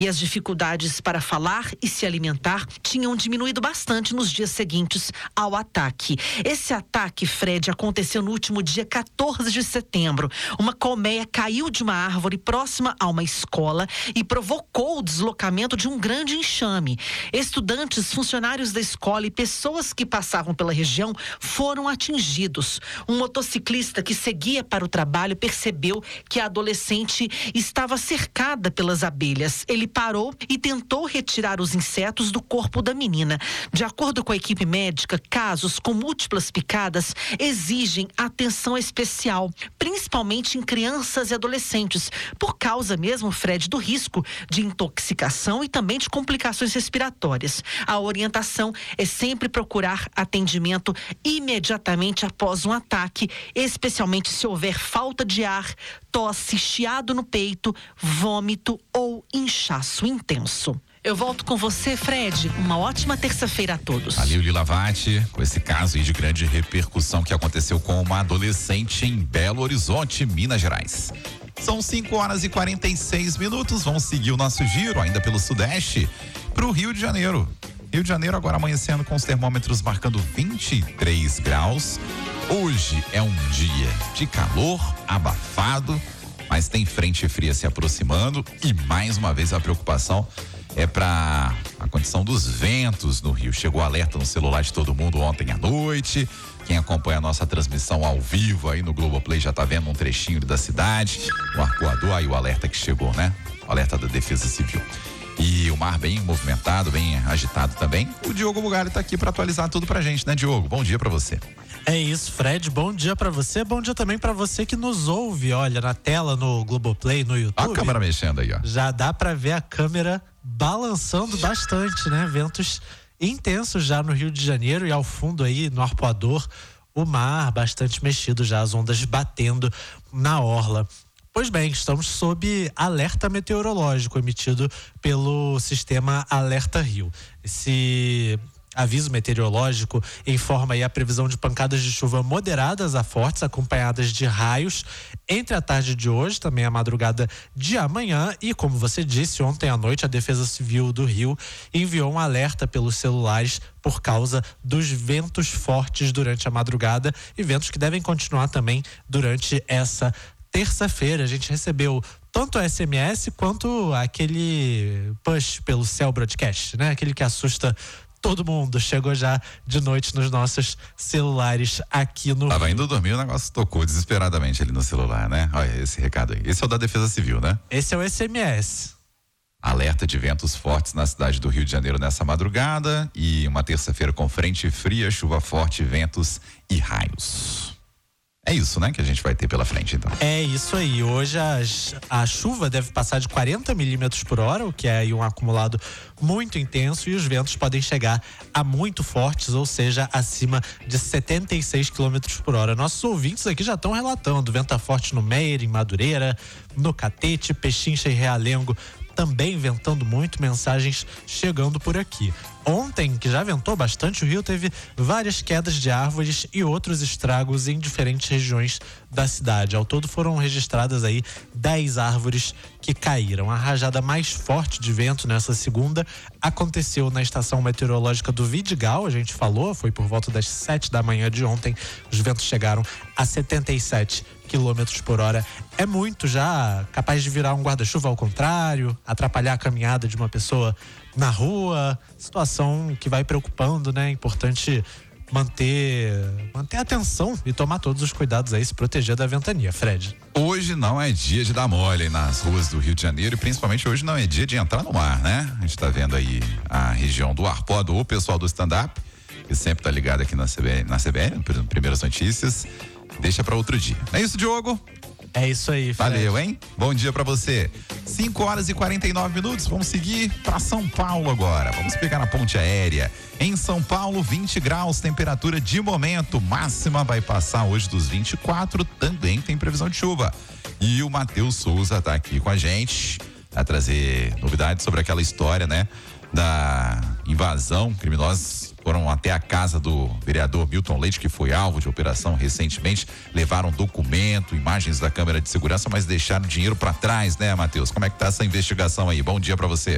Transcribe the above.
E as dificuldades para falar e se alimentar tinham diminuído bastante nos dias seguintes ao ataque. Esse ataque, Fred, aconteceu no último dia 14 de setembro. Uma colmeia caiu de uma árvore próxima a uma escola e provocou o deslocamento de um grande enxame. Estudantes, funcionários da escola e pessoas que passavam pela região foram atingidos. Um motociclista que seguia para o trabalho percebeu que a adolescente estava cercada pelas abelhas. Ele parou e tentou retirar os insetos do corpo da menina. De acordo com a equipe médica, casos com múltiplas picadas exigem atenção especial, principalmente em crianças e adolescentes, por causa mesmo, Fred, do risco de intoxicação e também de complicações respiratórias. A orientação é sempre procurar atendimento imediatamente após um ataque, especialmente se houver falta de ar, tosse, chiado no peito, vômito ou inchaço intenso. Eu volto com você, Fred. Uma ótima terça-feira a todos. Valeu, Lila Vatti, com esse caso aí de grande repercussão que aconteceu com uma adolescente em Belo Horizonte, Minas Gerais. São 5h46. Vamos seguir o nosso giro, ainda pelo Sudeste, para o Rio de Janeiro. Rio de Janeiro agora amanhecendo com os termômetros marcando 23 graus. Hoje é um dia de calor, abafado, mas tem frente fria se aproximando e mais uma vez a preocupação é para a condição dos ventos no Rio. Chegou alerta no celular de todo mundo ontem à noite. Quem acompanha a nossa transmissão ao vivo aí no Globoplay já tá vendo um trechinho da cidade. O arcoador, aí o alerta que chegou, né? O alerta da Defesa Civil. E o mar bem movimentado, bem agitado também. O Diogo Bugalho tá aqui para atualizar tudo pra gente, né, Diogo? Bom dia para você. É isso, Fred. Bom dia pra você. Bom dia também pra você que nos ouve. Olha, na tela, no Globoplay, no YouTube. Olha a câmera mexendo aí, ó. Já dá pra ver a câmera balançando bastante, né? Ventos intensos já no Rio de Janeiro e ao fundo aí, no arpoador, o mar bastante mexido já, as ondas batendo na orla. Pois bem, estamos sob alerta meteorológico emitido pelo sistema Alerta Rio. Esse aviso meteorológico informa aí a previsão de pancadas de chuva moderadas a fortes, acompanhadas de raios entre a tarde de hoje, também a madrugada de amanhã. E como você disse, ontem à noite a Defesa Civil do Rio enviou um alerta pelos celulares por causa dos ventos fortes durante a madrugada e ventos que devem continuar também durante essa terça-feira. A gente recebeu tanto o SMS quanto aquele push pelo Cell Broadcast, né? Aquele que assusta todo mundo. Chegou já de noite nos nossos celulares aqui no Tava indo dormir, o negócio tocou desesperadamente ali no celular, né? Olha esse recado aí. Esse é o da Defesa Civil, né? Esse é o SMS. Alerta de ventos fortes na cidade do Rio de Janeiro nessa madrugada e uma terça-feira com frente fria, chuva forte, ventos e raios. É isso, né, que a gente vai ter pela frente, então. É isso aí. Hoje a chuva deve passar de 40 milímetros por hora, o que é aí um acumulado muito intenso, e os ventos podem chegar a muito fortes, ou seja, acima de 76 quilômetros por hora. Nossos ouvintes aqui já estão relatando vento forte no Meier, em Madureira, no Catete, Pechincha e Realengo também ventando muito, mensagens chegando por aqui. Ontem, que já ventou bastante, o Rio teve várias quedas de árvores e outros estragos em diferentes regiões da cidade. Ao todo foram registradas aí 10 árvores que caíram. A rajada mais forte de vento nessa segunda aconteceu na estação meteorológica do Vidigal, a gente falou, foi por volta das 7 da manhã de ontem. Os ventos chegaram a 77 quilômetros por hora. É muito, já capaz de virar um guarda-chuva ao contrário, atrapalhar a caminhada de uma pessoa na rua, situação que vai preocupando, né? É importante manter atenção e tomar todos os cuidados aí, se proteger da ventania, Fred. Hoje não é dia de dar mole nas ruas do Rio de Janeiro e principalmente hoje não é dia de entrar no mar, né? A gente tá vendo aí a região do Arpoador, o pessoal do stand-up, que sempre tá ligado aqui na CBN, Primeiras Notícias, deixa pra outro dia. Não é isso, Diogo? É isso aí, Fred. Valeu, hein? Bom dia pra você. 5h49. Vamos seguir pra São Paulo agora. Vamos pegar na ponte aérea. Em São Paulo, 20 graus, temperatura de momento. Máxima vai passar hoje dos 24. Também tem previsão de chuva. E o Matheus Souza tá aqui com a gente a trazer novidades sobre aquela história, né? Da invasão. Criminosos foram até a casa do vereador Milton Leite, que foi alvo de operação recentemente, levaram documento, imagens da câmera de segurança, mas deixaram dinheiro para trás, né, Matheus? Como é que tá essa investigação aí? Bom dia para você.